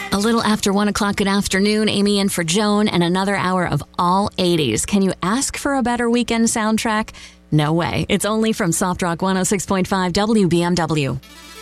A little after 1 o'clock, good afternoon. Amy in for Joan and another hour of all 80s. Can you ask for a better weekend soundtrack? No way. It's only from Soft Rock 106.5 WBMW.